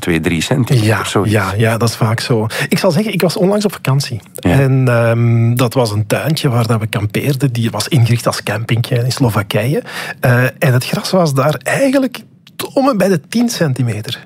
2-3 centimeter. Ja, dat is vaak zo. Ik zal zeggen, ik was onlangs op vakantie. Ja. En dat was een tuintje waar dat we kampeerden. Die was ingericht als campingje in Slowakije. En het gras was daar eigenlijk om en bij de 10 centimeter.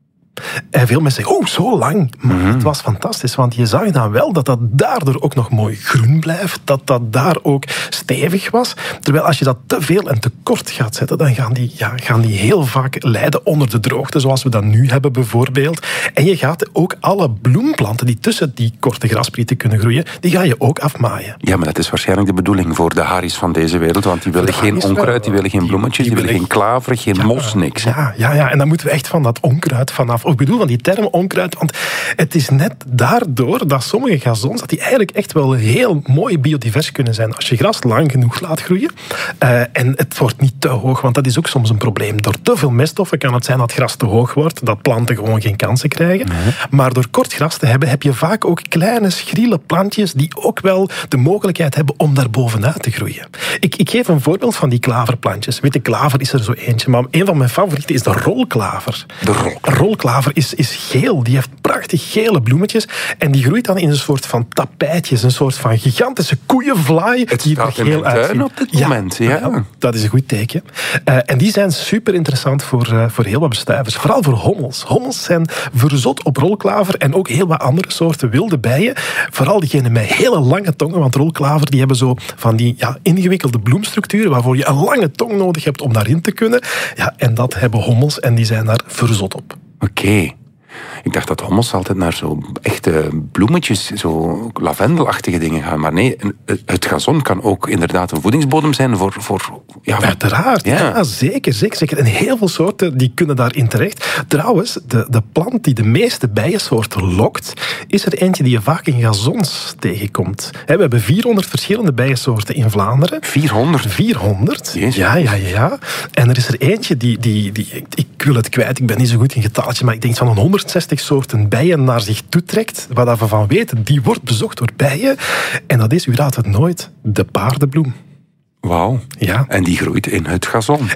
En veel mensen zeggen, zo lang. Maar het was fantastisch, want je zag dan wel dat dat daardoor ook nog mooi groen blijft. Dat dat daar ook stevig was. Terwijl als je dat te veel en te kort gaat zetten, dan gaan die heel vaak lijden onder de droogte, zoals we dat nu hebben bijvoorbeeld. En je gaat ook alle bloemplanten die tussen die korte grasprieten kunnen groeien, die ga je ook afmaaien. Ja, maar dat is waarschijnlijk de bedoeling voor de haries van deze wereld, want die willen geen onkruid, die willen geen bloemetjes, die willen geen klaver, geen mos, niks. Ja, en dan moeten we echt van dat onkruid vanaf. Ik bedoel van die term onkruid, want het is net daardoor dat sommige gazons, dat die eigenlijk echt wel heel mooi biodivers kunnen zijn. Als je gras lang genoeg laat groeien, en het wordt niet te hoog, want dat is ook soms een probleem. Door te veel meststoffen kan het zijn dat gras te hoog wordt, dat planten gewoon geen kansen krijgen. Maar door kort gras te hebben, heb je vaak ook kleine, schriele plantjes die ook wel de mogelijkheid hebben om daar bovenuit te groeien. Ik geef een voorbeeld van die klaverplantjes. Witte klaver is er zo eentje, maar een van mijn favorieten is de rolklaver. De rolklaver is geel. Die heeft prachtig gele bloemetjes. En die groeit dan in een soort van tapijtjes. Een soort van gigantische koeienvlaai. Het staat in mijn tuin op dit moment. Ja. Dat is een goed teken. En die zijn super interessant voor heel wat bestuivers. Vooral voor hommels. Hommels zijn verzot op rolklaver en ook heel wat andere soorten wilde bijen. Vooral diegenen met hele lange tongen. Want rolklaver die hebben zo van die ingewikkelde bloemstructuren waarvoor je een lange tong nodig hebt om daarin te kunnen. Ja, en dat hebben hommels en die zijn daar verzot op. Oké. Ik dacht dat hommels altijd naar zo echte bloemetjes, zo lavendelachtige dingen gaan. Maar nee, het gazon kan ook inderdaad een voedingsbodem zijn voor uiteraard, ja, zeker. En heel veel soorten die kunnen daarin terecht. Trouwens, de plant die de meeste bijensoorten lokt, is er eentje die je vaak in gazons tegenkomt. We hebben 400 verschillende bijensoorten in Vlaanderen. 400? Jezus. Ja. En er is er eentje die ik wil het kwijt, ik ben niet zo goed in getaaltjes, maar ik denk van 160 soorten bijen naar zich toe trekt, waar we van weten, die wordt bezocht door bijen. En dat is, u raadt het nooit, de paardenbloem. Wauw. Ja. En die groeit in het gazon.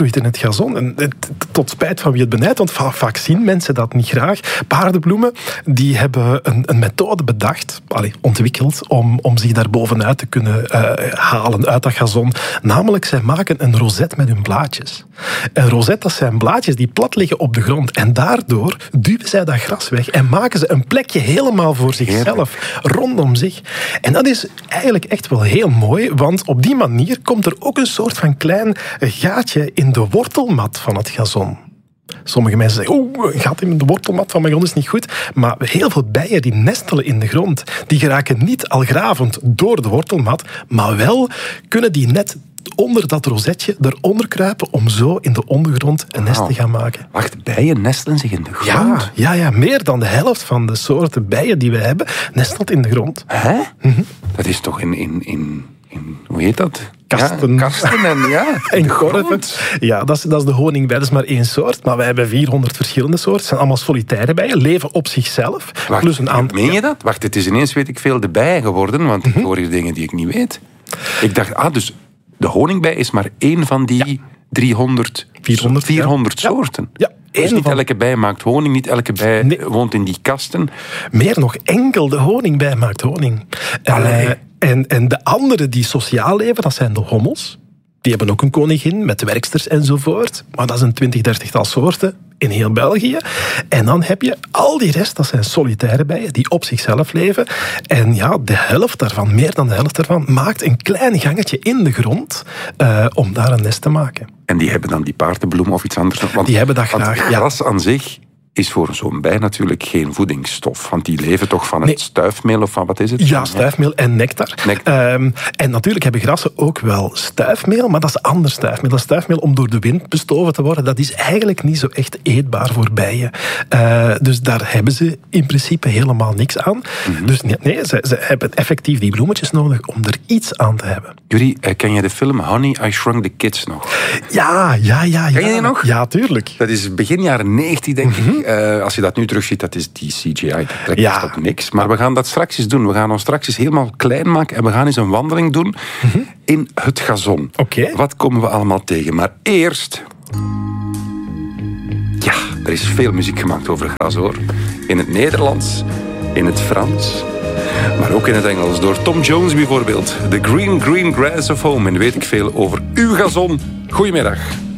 En tot spijt van wie het benijdt, want vaak zien mensen dat niet graag. Paardenbloemen, die hebben een methode bedacht, ontwikkeld, om zich daar bovenuit te kunnen halen uit dat gazon. Namelijk, zij maken een roset met hun blaadjes. Een roset, dat zijn blaadjes die plat liggen op de grond. En daardoor duwen zij dat gras weg en maken ze een plekje helemaal voor zichzelf, rondom zich. En dat is eigenlijk echt wel heel mooi, want op die manier komt er ook een soort van klein gaatje in de wortelmat van het gazon. Sommige mensen zeggen, een gat in de wortelmat van mijn grond is niet goed. Maar heel veel bijen die nestelen in de grond, die geraken niet al gravend door de wortelmat, maar wel kunnen die net onder dat rozetje eronder kruipen om zo in de ondergrond een nest te gaan maken. Wacht, bijen nestelen zich in de grond? Ja, meer dan de helft van de soorten bijen die we hebben nestelt in de grond. Hè? Dat is toch in hoe heet dat? Kasten. Ja, kasten en korven. Ja, dat is de honingbij. Dat is maar één soort. Maar wij hebben 400 verschillende soorten. Het zijn allemaal solitaire bijen. Leven op zichzelf. Wacht, plus een aantal... Meen je dat? Wacht, het is ineens, weet ik veel, de bijen geworden. Want ik hoor hier dingen die ik niet weet. Ik dacht, dus de honingbij is maar één van die 400 soorten. Ja. Dus niet elke bij maakt honing, niet elke bij woont in die kasten. Meer nog, enkel de honingbij maakt honing. En de anderen die sociaal leven, dat zijn de hommels. Die hebben ook een koningin met werksters enzovoort. Maar dat is een 20-30-tal soorten in heel België. En dan heb je al die rest, dat zijn solitaire bijen die op zichzelf leven. En de helft daarvan, meer dan de helft daarvan, maakt een klein gangetje in de grond om daar een nest te maken. En die hebben dan die paardenbloem of iets anders? Want die hebben dat graag. Gras aan zich is voor zo'n bij natuurlijk geen voedingsstof. Want die leven toch van het stuifmeel of van wat is het? Ja, stuifmeel en nectar. En natuurlijk hebben grassen ook wel stuifmeel, maar dat is ander stuifmeel. Dat stuifmeel om door de wind bestoven te worden, dat is eigenlijk niet zo echt eetbaar voor bijen. Dus daar hebben ze in principe helemaal niks aan. Dus ze hebben effectief die bloemetjes nodig om er iets aan te hebben. Jullie, ken je de film Honey, I Shrunk the Kids nog? Ja. Ken je die nog? Ja, tuurlijk. Dat is begin jaren 90, denk ik. Als je dat nu terugziet, dat is die CGI. Dat trekt op niks. Maar we gaan dat straks eens doen. We gaan ons straks eens helemaal klein maken en we gaan eens een wandeling doen in het gazon. Wat komen we allemaal tegen? Maar eerst... Ja, Er is veel muziek gemaakt over gras, hoor. In het Nederlands, in het Frans, maar ook in het Engels. Door Tom Jones bijvoorbeeld. The Green Green Grass of Home. En weet ik veel over uw gazon. Goedemiddag.